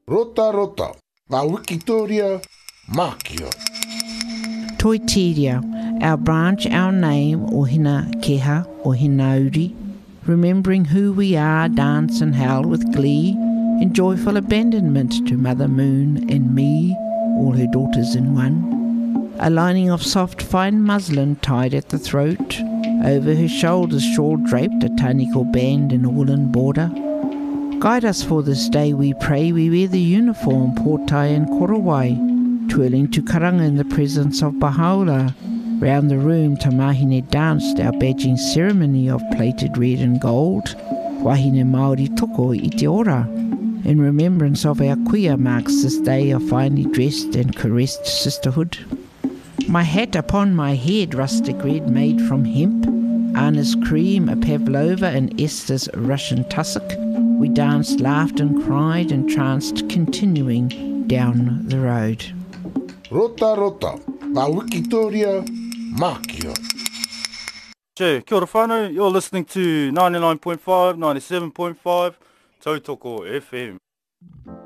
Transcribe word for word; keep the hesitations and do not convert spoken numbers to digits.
Rota rota, ngā Wikitoria, Mākia. Toi Tiria, our branch, our name, o hina keha, o hina uri, remembering who we are, dance and howl with glee, in joyful abandonment to Mother Moon and me, all her daughters in one. A lining of soft fine muslin tied at the throat, over her shoulders shawl draped, a taniko band in a woolen border. Guide us for this day, we pray, we wear the uniform, portai and korowai, twirling to karanga in the presence of Bahaula. Round the room, Tamahine danced our badging ceremony of plated red and gold, wahine Māori toko i te ora. In remembrance of our kuia marks this day of finely dressed and caressed sisterhood. My hat upon my head, rustic red made from hemp, Anna's cream, a pavlova, and Esther's Russian tussock. We danced, laughed and cried and tranced, continuing down the road. Rota rota, ngā Wikitoria, Mākia. Che, kia ora whānau, you're listening to ninety-nine point five, ninety-seven point five, Tautoko F M.